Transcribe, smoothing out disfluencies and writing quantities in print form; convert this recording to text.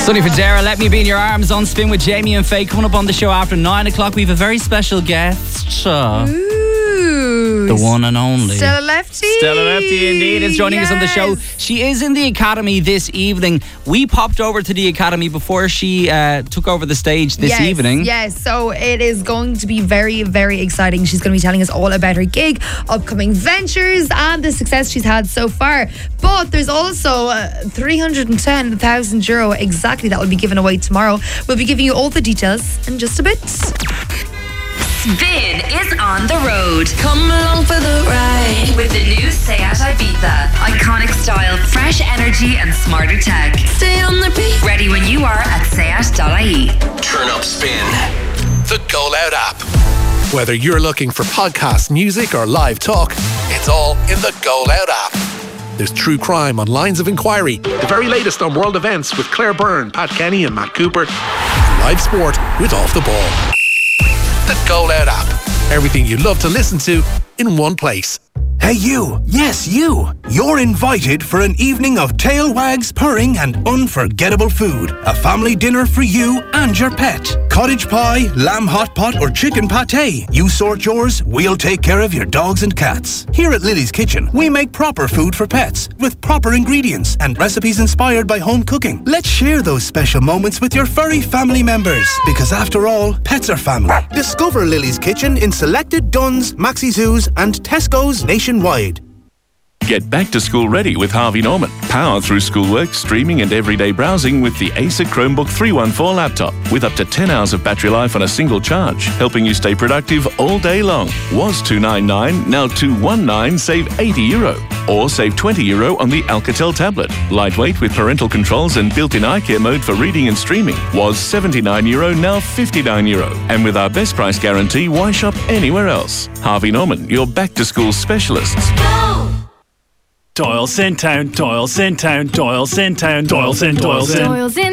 Sonny Fodera, Let Me Be in Your Arms on Spin with Jamie and Faye. Coming up on the show after 9 o'clock, we have a very special guest. The one and only Stella Lefty. Stella Lefty indeed is joining us on the show. She is in the Academy this evening. We popped over to the Academy before she took over the stage this evening. Yes, so it is going to be very, very exciting. She's going to be telling us all about her gig, upcoming ventures and the success she's had so far. But there's also €310,000 exactly that will be given away tomorrow. We'll be giving you all the details in just a bit. Spin is on the road. Come along for the ride with the new Seat Ibiza. Iconic style, fresh energy and smarter tech. Stay on the beat. Ready when you are at seat.ie. Turn up Spin, the Go Loud app. Whether you're looking for podcast, music or live talk, it's all in the Go Loud app. There's true crime on Lines of Inquiry, the very latest on world events with Claire Byrne, Pat Kenny and Matt Cooper, and live sport with Off the Ball. The Go Loud app. Everything you love to listen to in one place. Hey you, yes you, you're invited for an evening of tail wags, purring and unforgettable food. A family dinner for you and your pet. Cottage pie, lamb hot pot or chicken pate. You sort yours, we'll take care of your dogs and cats. Here at Lily's Kitchen, we make proper food for pets with proper ingredients and recipes inspired by home cooking. Let's share those special moments with your furry family members because after all, pets are family. Discover Lily's Kitchen in selected Dunnes, Maxi Zoos and Tesco's nationwide. Get back to school ready with Harvey Norman. Power through schoolwork, streaming and everyday browsing with the Acer Chromebook 314 laptop with up to 10 hours of battery life on a single charge, helping you stay productive all day long. Was $299, now $219, save €80. Or save €20 on the Alcatel tablet. Lightweight with parental controls and built-in eye care mode for reading and streaming. Was €79, now €59. And with our best price guarantee, why shop anywhere else? Harvey Norman, your back-to-school specialists. Doyle Centown, Doyle Centown, Doyle Centown, Doyle Centown. Doyle's in